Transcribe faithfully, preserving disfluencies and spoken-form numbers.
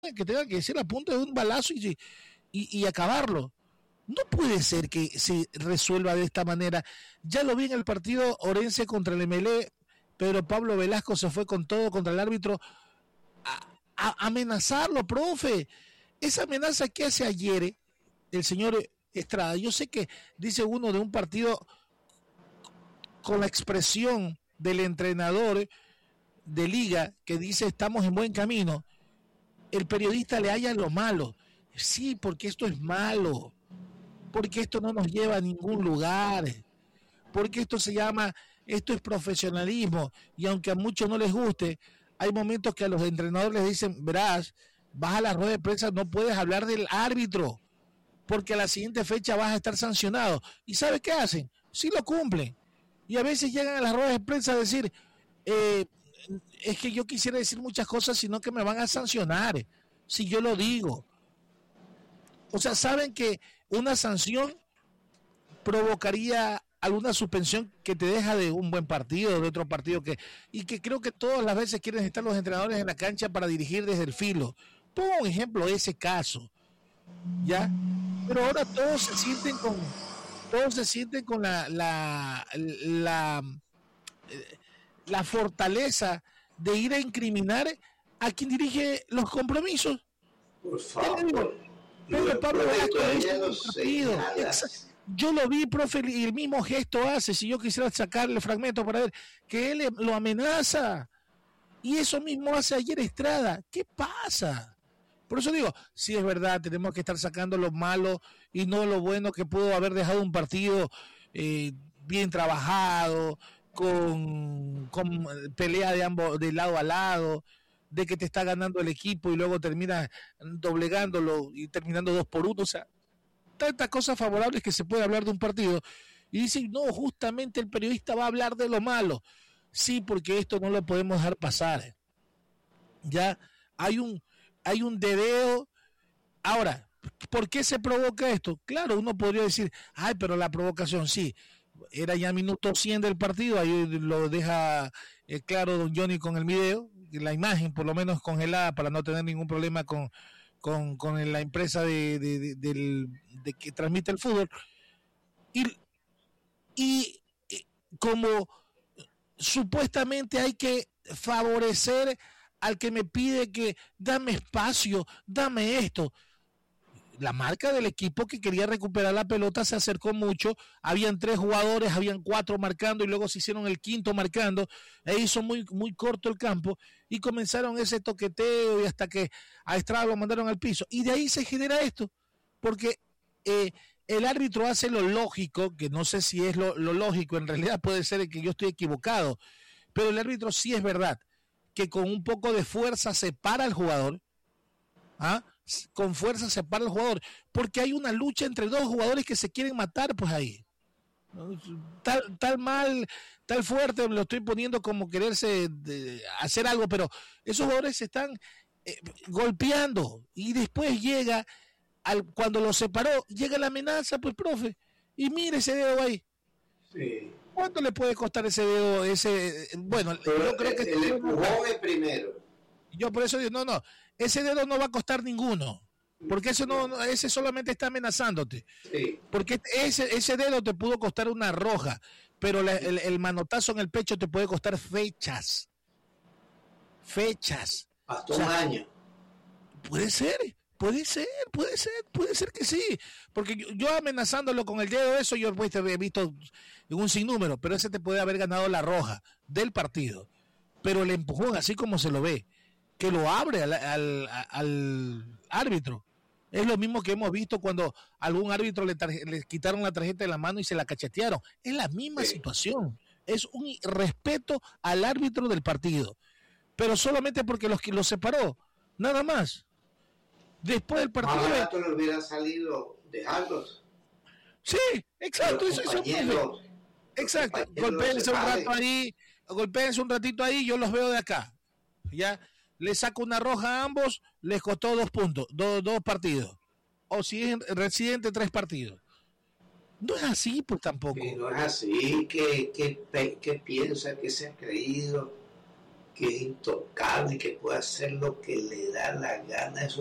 que tenga que ser a punto de un balazo y, y, y acabarlo. No puede ser que se resuelva de esta manera. Ya lo vi en el partido Orense contra el M L E. Pedro Pablo Velasco se fue con todo contra el árbitro a, a amenazarlo, profe. Esa amenaza que hace ayer el señor Estrada, yo sé que dice uno de un partido con la expresión del entrenador de liga que dice estamos en buen camino, el periodista le halla lo malo. Sí, porque esto es malo, porque esto no nos lleva a ningún lugar, porque esto se llama, esto es profesionalismo, y aunque a muchos no les guste, hay momentos que a los entrenadores les dicen, verás, vas a la rueda de prensa, no puedes hablar del árbitro, porque a la siguiente fecha vas a estar sancionado. ¿Y sabes qué hacen? Sí lo cumplen. Y a veces llegan a las ruedas de prensa a decir, eh, es que yo quisiera decir muchas cosas, sino que me van a sancionar si yo lo digo. O sea, saben que una sanción provocaría alguna suspensión que te deja de un buen partido, de otro partido, que y que creo que todas las veces quieren estar los entrenadores en la cancha para dirigir desde el filo. Pongo un ejemplo de ese caso, ¿ya? Pero ahora todos se sienten con todos se sienten con la la la, la fortaleza de ir a incriminar a quien dirige los compromisos. Por favor. Pedro Pablo Velasco, yo lo vi, profe, y el mismo gesto hace. Si yo quisiera sacarle el fragmento para ver que él lo amenaza, y eso mismo hace ayer Estrada. ¿Qué pasa? Por eso digo, sí es verdad, tenemos que estar sacando lo malo y no lo bueno que pudo haber dejado un partido eh, bien trabajado, con, con pelea de ambos, de lado a lado, de que te está ganando el equipo y luego termina doblegándolo y terminando dos por uno. O sea, tantas cosas favorables que se puede hablar de un partido. Y dicen, no, justamente el periodista va a hablar de lo malo. Sí, porque esto no lo podemos dejar pasar. Ya hay un, hay un dedeo. Ahora, ¿por qué se provoca esto? Claro, uno podría decir, ay, pero la provocación, sí. Era ya minuto cien del partido, ahí lo deja eh, claro don Johnny con el video, la imagen por lo menos congelada para no tener ningún problema con, con, con la empresa de, de, de, de, de que transmite el fútbol. Y, y, y como supuestamente hay que favorecer al que me pide que dame espacio, dame esto. La marca del equipo que quería recuperar la pelota se acercó mucho, habían tres jugadores, habían cuatro marcando y luego se hicieron el quinto marcando, e hizo muy, muy corto el campo y comenzaron ese toqueteo y hasta que a Estrada lo mandaron al piso, y de ahí se genera esto, porque eh, el árbitro hace lo lógico, que no sé si es lo, lo lógico, en realidad puede ser que yo estoy equivocado, pero el árbitro sí es verdad, que con un poco de fuerza separa al jugador, ¿ah? con fuerza separa al jugador, porque hay una lucha entre dos jugadores que se quieren matar, pues ahí. Tal, tal mal, tal fuerte, me lo estoy poniendo como quererse de, hacer algo, pero esos jugadores se están eh, golpeando, y después llega, al, cuando los separó, llega la amenaza, pues profe, y mire ese dedo ahí. Sí. ¿Cuánto le puede costar ese dedo? Ese, bueno, pero yo creo que el empujón es primero. Yo por eso digo, no, no, ese dedo no va a costar ninguno, porque eso no, ese solamente está amenazándote. Sí. Porque ese, ese dedo te pudo costar una roja, pero la, el, el manotazo en el pecho te puede costar fechas. Fechas. Hasta o sea, un año. Puede ser, puede ser, puede ser, puede ser que sí. Porque yo, yo amenazándolo con el dedo, eso yo pues, he visto en un sinnúmero, pero ese te puede haber ganado la roja del partido. Pero el empujón, así como se lo ve, que lo abre al, al, al árbitro. Es lo mismo que hemos visto cuando a algún árbitro le, tarje, le quitaron la tarjeta de la mano y se la cachetearon. Es la misma sí. situación. Es un respeto al árbitro del partido. Pero solamente porque los lo separó. Nada más. Después del partido... Más barato le hubiera salido dejarlos. Sí, exacto. Eso, eso, exacto. Golpéense un rato ahí. Golpéense un ratito ahí. Yo los veo de acá. Ya... Le saco una roja a ambos, les costó dos puntos, do, dos partidos. O si es residente, tres partidos. No es así, pues tampoco. Que no es así, que, que, que piensa, que se ha creído, que es intocable y que puede hacer lo que le da la gana. Es